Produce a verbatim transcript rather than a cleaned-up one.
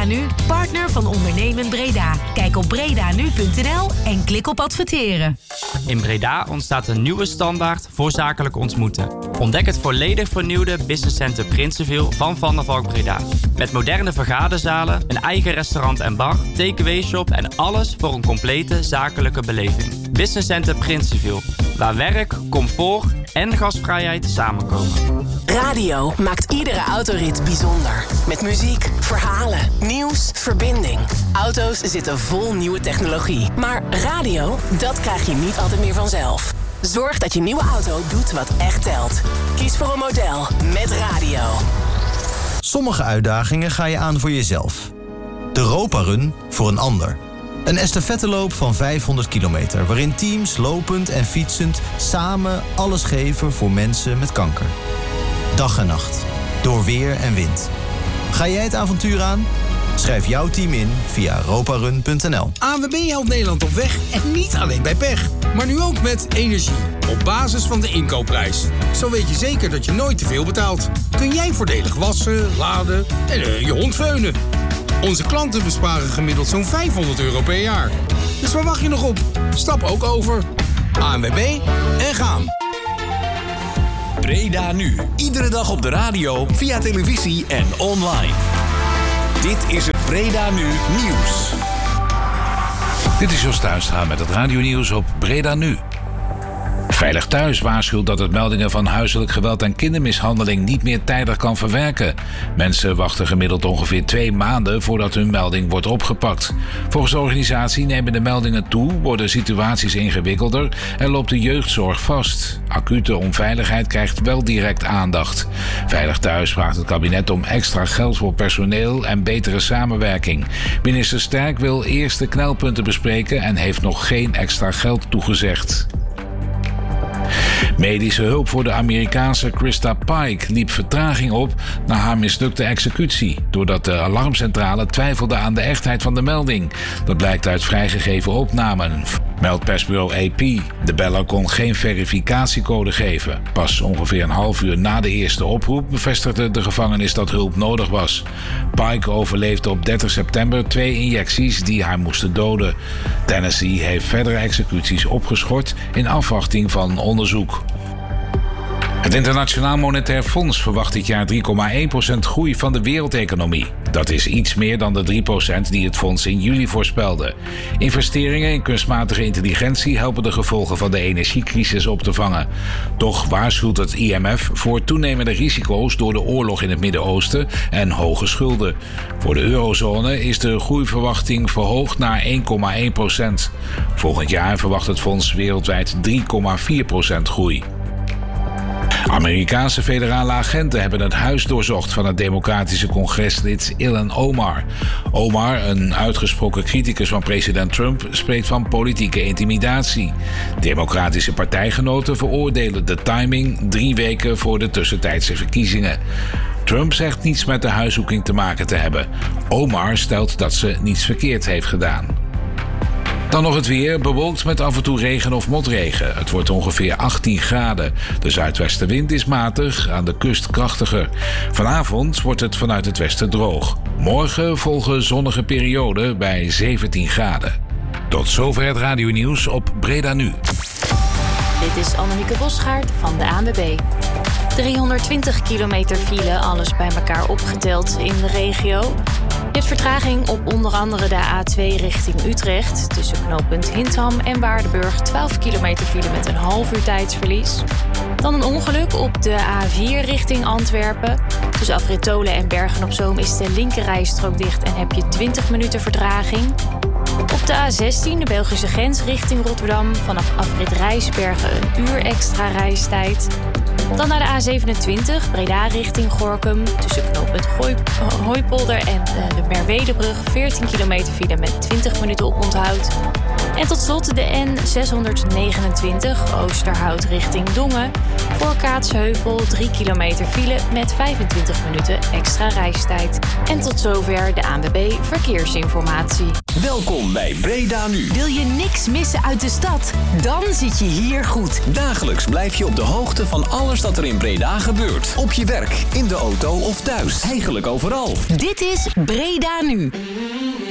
Breda Nu, partner van Ondernemen Breda. Kijk op bredanu punt n l en klik op adverteren. In Breda ontstaat een nieuwe standaard voor zakelijk ontmoeten. Ontdek het volledig vernieuwde Business Center Prinsenviel van Van der Valk Breda. Met moderne vergaderzalen, een eigen restaurant en bar, takeaway shop en alles voor een complete zakelijke beleving. Business Center Prinsenviel, waar werk, comfort en gastvrijheid samenkomen. Radio maakt iedere autorit bijzonder. Met muziek, verhalen, nieuws, verbinding. Auto's zitten vol nieuwe technologie. Maar radio, dat krijg je niet altijd meer vanzelf. Zorg dat je nieuwe auto doet wat echt telt. Kies voor een model met radio. Sommige uitdagingen ga je aan voor jezelf. De Europa Run voor een ander. Een estafetteloop van vijfhonderd kilometer... waarin teams lopend en fietsend samen alles geven voor mensen met kanker. Dag en nacht, door weer en wind. Ga jij het avontuur aan? Schrijf jouw team in via europarun punt n l. A N W B helpt Nederland op weg en niet alleen bij pech. Maar nu ook met energie, op basis van de inkoopprijs. Zo weet je zeker dat je nooit te veel betaalt. Kun jij voordelig wassen, laden en uh, je hond veunen. Onze klanten besparen gemiddeld zo'n vijfhonderd euro per jaar. Dus waar wacht je nog op? Stap ook over. A N W B en gaan. Breda Nu. Iedere dag op de radio, via televisie en online. Dit is het Breda Nu Nieuws. Dit is Jos Tuinstra met het radionieuws op Breda Nu. Veilig Thuis waarschuwt dat het meldingen van huiselijk geweld en kindermishandeling niet meer tijdig kan verwerken. Mensen wachten gemiddeld ongeveer twee maanden voordat hun melding wordt opgepakt. Volgens de organisatie nemen de meldingen toe, worden situaties ingewikkelder en loopt de jeugdzorg vast. Acute onveiligheid krijgt wel direct aandacht. Veilig Thuis vraagt het kabinet om extra geld voor personeel en betere samenwerking. Minister Sterk wil eerst de knelpunten bespreken en heeft nog geen extra geld toegezegd. Medische hulp voor de Amerikaanse Krista Pike liep vertraging op na haar mislukte executie, doordat de alarmcentrale twijfelde aan de echtheid van de melding. Dat blijkt uit vrijgegeven opnamen. Meldt persbureau A P. De beller kon geen verificatiecode geven. Pas ongeveer een half uur na de eerste oproep bevestigde de gevangenis dat hulp nodig was. Pike overleefde op dertig september twee injecties die haar moesten doden. Tennessee heeft verdere executies opgeschort in afwachting van onderzoek. Het Internationaal Monetair Fonds verwacht dit jaar drie komma één procent groei van de wereldeconomie. Dat is iets meer dan de drie procent die het fonds in juli voorspelde. Investeringen in kunstmatige intelligentie helpen de gevolgen van de energiecrisis op te vangen. Toch waarschuwt het I M F voor toenemende risico's door de oorlog in het Midden-Oosten en hoge schulden. Voor de eurozone is de groeiverwachting verhoogd naar één komma één procent. Volgend jaar verwacht het fonds wereldwijd drie komma vier procent groei. Amerikaanse federale agenten hebben het huis doorzocht van het democratische congreslid Ilhan Omar. Omar, een uitgesproken criticus van president Trump, spreekt van politieke intimidatie. Democratische partijgenoten veroordelen de timing drie weken voor de tussentijdse verkiezingen. Trump zegt niets met de huiszoeking te maken te hebben. Omar stelt dat ze niets verkeerd heeft gedaan. Dan nog het weer, bewolkt met af en toe regen of motregen. Het wordt ongeveer achttien graden. De zuidwestenwind is matig, aan de kust krachtiger. Vanavond wordt het vanuit het westen droog. Morgen volgen zonnige perioden bij zeventien graden. Tot zover het radionieuws op Breda Nu. Dit is Annemieke Bosgaard van de A N W B. driehonderdtwintig kilometer file, alles bij elkaar opgeteld in de regio. Je hebt vertraging op onder andere de A twee richting Utrecht. Tussen knooppunt Hintham en Waardenburg twaalf kilometer file met een half uur tijdsverlies. Dan een ongeluk op de A vier richting Antwerpen. Tussen afrit Tolen en Bergen op Zoom is de linkerrijstrook dicht en heb je twintig minuten vertraging. Op de A zestien, de Belgische grens richting Rotterdam. Vanaf afrit Rijsbergen een uur extra reistijd. Dan naar de A zevenentwintig, Breda richting Gorinchem. Tussen knooppunt Gooi, Hooipolder en de Merwedebrug veertien kilometer file met twintig minuten oponthoud. En tot slot de N zeshonderdnegenentwintig Oosterhout richting Dongen. Voor Kaatsheuvel drie kilometer file met vijfentwintig minuten extra reistijd. En tot zover de A N W B Verkeersinformatie. Welkom bij Breda Nu. Wil je niks missen uit de stad? Dan zit je hier goed. Dagelijks blijf je op de hoogte van alles dat er in Breda gebeurt. Op je werk, in de auto of thuis. Eigenlijk overal. Dit is Breda Nu.